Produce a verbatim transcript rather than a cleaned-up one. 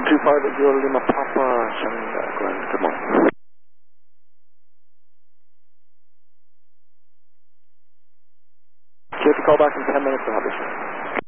two five zero Lima Papa, Shanghai, Glenn, good morning. Okay, if you call back in ten minutes, I'll have this.